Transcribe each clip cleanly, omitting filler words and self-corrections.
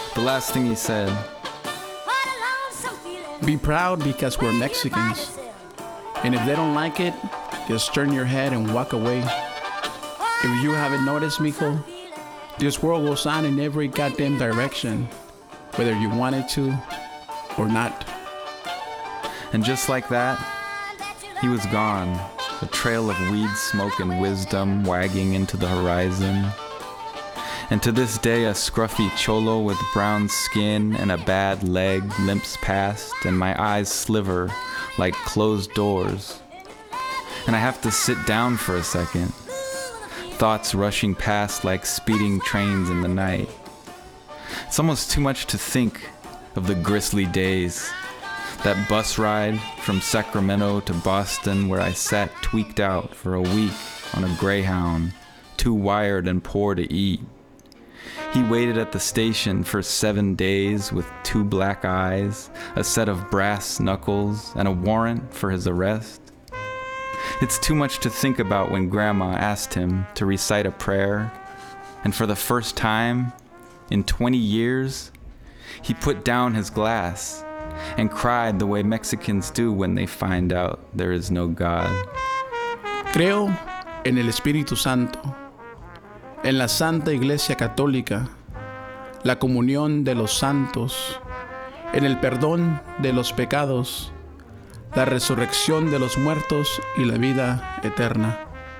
The last thing he said, Be proud because we're Mexicans. And if they don't like it, just turn your head and walk away. If you haven't noticed, mijo, this world goes on in every goddamn direction, whether you want it to or not. and just like that, he was gone, a trail of weed smoke and wisdom wagging into the horizon. And to this day, a scruffy cholo with brown skin and a bad leg limps past, and my eyes sliver like closed doors. And I have to sit down for a second, thoughts rushing past like speeding trains in the night. It's almost too much to think of the grisly days. That bus ride from Sacramento to Boston where I sat tweaked out for a week on a Greyhound, too wired and poor to eat. He waited at the station for 7 days with 2 black eyes, a set of brass knuckles, and a warrant for his arrest. It's too much to think about when Grandma asked him to recite a prayer, and for the first time in 20 years, he put down his glass and cried the way Mexicans do when they find out there is no God. Creo en el Espíritu Santo, en la Santa Iglesia Católica, la comunión de los santos, en el perdón de los pecados, la resurrección de los muertos y la vida eterna.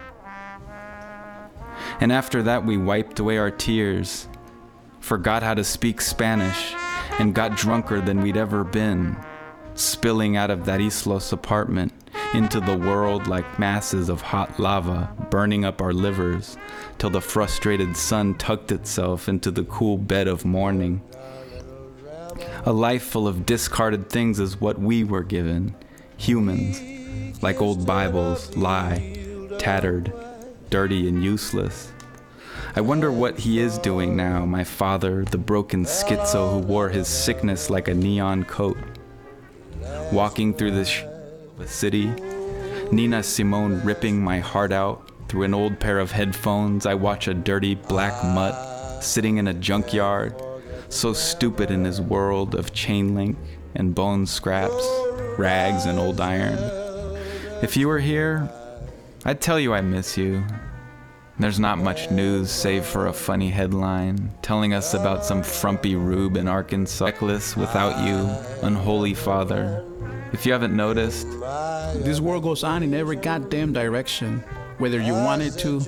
And after that we wiped away our tears, forgot how to speak Spanish, and got drunker than we'd ever been, spilling out of that Islos apartment into the world like masses of hot lava, burning up our livers till the frustrated sun tucked itself into the cool bed of morning. A life full of discarded things is what we were given, humans, like old Bibles, lie, tattered, dirty and useless. I wonder what he is doing now, my father, the broken schizo who wore his sickness like a neon coat. Walking through the city, Nina Simone ripping my heart out. Through an old pair of headphones, I watch a dirty black mutt sitting in a junkyard, so stupid in his world of chain link and bone scraps, rags and old iron. If you were here, I'd tell you I miss you. There's not much news save for a funny headline telling us about some frumpy rube in Arkansas. Reckless without you, unholy father. If you haven't noticed, This world goes on in every goddamn direction, whether you want it to